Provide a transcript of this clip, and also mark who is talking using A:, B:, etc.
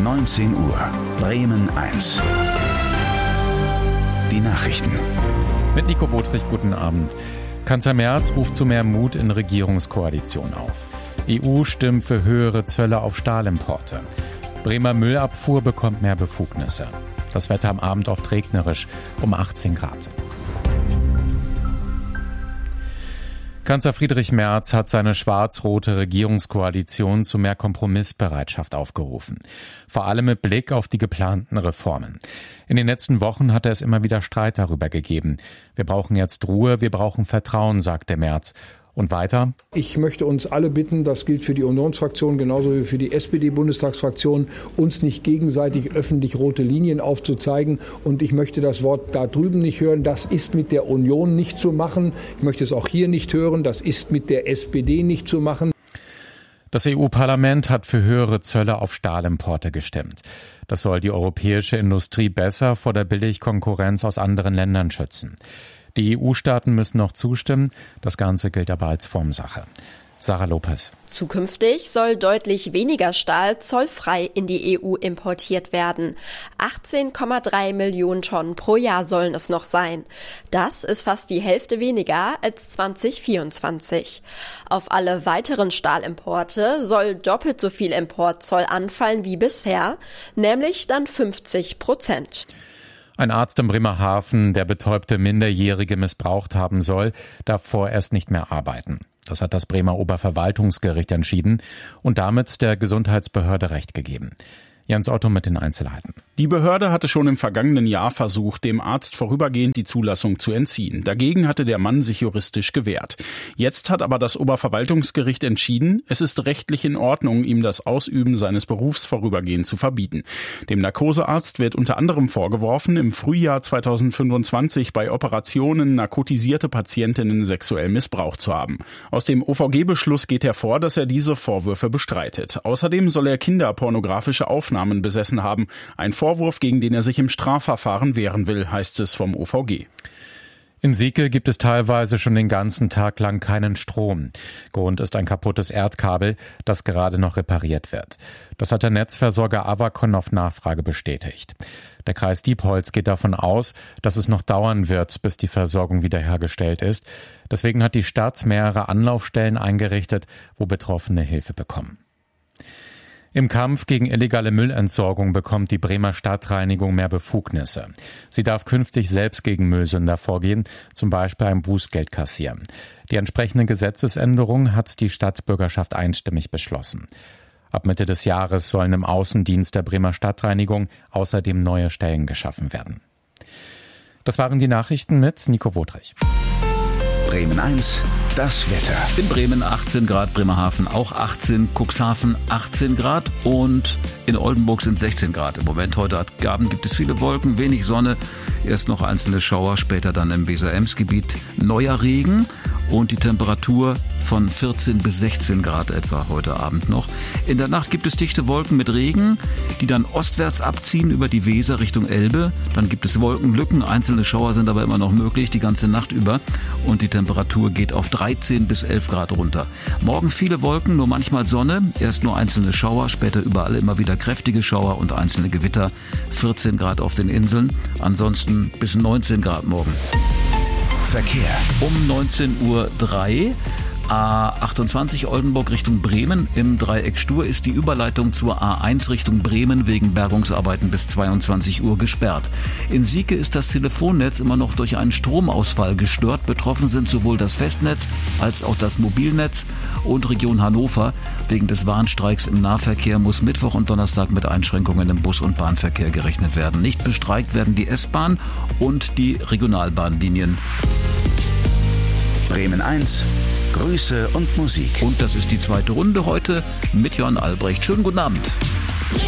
A: 19 Uhr. Bremen 1. Die Nachrichten.
B: Mit Nico Wotrich, guten Abend. Kanzler Merz ruft zu mehr Mut in Regierungskoalition auf. EU stimmt für höhere Zölle auf Stahlimporte. Bremer Müllabfuhr bekommt mehr Befugnisse. Das Wetter am Abend oft regnerisch, um 18 Grad. Kanzler Friedrich Merz hat seine schwarz-rote Regierungskoalition zu mehr Kompromissbereitschaft aufgerufen. Vor allem mit Blick auf die geplanten Reformen. In den letzten Wochen hat es immer wieder Streit darüber gegeben. Wir brauchen jetzt Ruhe, wir brauchen Vertrauen, sagte Merz. Und weiter?
C: Ich möchte uns alle bitten, das gilt für die Unionsfraktion genauso wie für die SPD-Bundestagsfraktion, uns nicht gegenseitig öffentlich rote Linien aufzuzeigen. Und ich möchte das Wort da drüben nicht hören. Das ist mit der Union nicht zu machen. Ich möchte es auch hier nicht hören. Das ist mit der SPD nicht zu machen.
B: Das EU-Parlament hat für höhere Zölle auf Stahlimporte gestimmt. Das soll die europäische Industrie besser vor der Billigkonkurrenz aus anderen Ländern schützen. Die EU-Staaten müssen noch zustimmen. Das Ganze gilt aber als Formsache. Sarah Lopez.
D: Zukünftig soll deutlich weniger Stahl zollfrei in die EU importiert werden. 18,3 Millionen Tonnen pro Jahr sollen es noch sein. Das ist fast die Hälfte weniger als 2024. Auf alle weiteren Stahlimporte soll doppelt so viel Importzoll anfallen wie bisher, nämlich dann 50%.
B: Ein Arzt im Bremerhaven, der betäubte Minderjährige missbraucht haben soll, darf vorerst nicht mehr arbeiten. Das hat das Bremer Oberverwaltungsgericht entschieden und damit der Gesundheitsbehörde Recht gegeben. Jens Otto mit den Einzelheiten.
E: Die Behörde hatte schon im vergangenen Jahr versucht, dem Arzt vorübergehend die Zulassung zu entziehen. Dagegen hatte der Mann sich juristisch gewehrt. Jetzt hat aber das Oberverwaltungsgericht entschieden, es ist rechtlich in Ordnung, ihm das Ausüben seines Berufs vorübergehend zu verbieten. Dem Narkosearzt wird unter anderem vorgeworfen, im Frühjahr 2025 bei Operationen narkotisierte Patientinnen sexuell missbraucht zu haben. Aus dem OVG-Beschluss geht hervor, dass er diese Vorwürfe bestreitet. Außerdem soll er kinderpornografische Aufnahmen besessen haben. Ein Vorwurf, gegen den er sich im Strafverfahren wehren will, heißt es vom OVG.
B: In Sieke gibt es teilweise schon den ganzen Tag lang keinen Strom. Grund ist ein kaputtes Erdkabel, das gerade noch repariert wird. Das hat der Netzversorger Avacon auf Nachfrage bestätigt. Der Kreis Diepholz geht davon aus, dass es noch dauern wird, bis die Versorgung wiederhergestellt ist. Deswegen hat die Stadt mehrere Anlaufstellen eingerichtet, wo Betroffene Hilfe bekommen. Im Kampf gegen illegale Müllentsorgung bekommt die Bremer Stadtreinigung mehr Befugnisse. Sie darf künftig selbst gegen Müllsünder vorgehen, zum Beispiel ein Bußgeld kassieren. Die entsprechende Gesetzesänderung hat die Stadtbürgerschaft einstimmig beschlossen. Ab Mitte des Jahres sollen im Außendienst der Bremer Stadtreinigung außerdem neue Stellen geschaffen werden. Das waren die Nachrichten mit Nico Wotrich.
A: Bremen 1, das Wetter.
F: In Bremen 18 Grad, Bremerhaven auch 18, Cuxhaven 18 Grad und in Oldenburg sind 16 Grad. Im Moment heute Abend gibt es viele Wolken, wenig Sonne, erst noch einzelne Schauer, später dann im Weser-Ems-Gebiet neuer Regen und die Temperatur von 14 bis 16 Grad etwa heute Abend noch. In der Nacht gibt es dichte Wolken mit Regen, die dann ostwärts abziehen über die Weser Richtung Elbe. Dann gibt es Wolkenlücken, einzelne Schauer sind aber immer noch möglich, die ganze Nacht über. Und die Temperatur geht auf 13 bis 11 Grad runter. Morgen viele Wolken, nur manchmal Sonne, erst nur einzelne Schauer, später überall immer wieder kräftige Schauer und einzelne Gewitter. 14 Grad auf den Inseln, ansonsten bis 19 Grad morgen.
A: Verkehr.
F: Um 19:03 Uhr A28 Oldenburg Richtung Bremen im Dreieck Stur ist die Überleitung zur A1 Richtung Bremen wegen Bergungsarbeiten bis 22 Uhr gesperrt. In Sieke ist das Telefonnetz immer noch durch einen Stromausfall gestört. Betroffen sind sowohl das Festnetz als auch das Mobilnetz und Region Hannover. Wegen des Warnstreiks im Nahverkehr muss Mittwoch und Donnerstag mit Einschränkungen im Bus- und Bahnverkehr gerechnet werden. Nicht bestreikt werden die S-Bahn und die Regionalbahnlinien.
A: Bremen 1, Grüße und Musik.
F: Und das ist die zweite Runde heute mit Jörn Albrecht. Schönen guten Abend.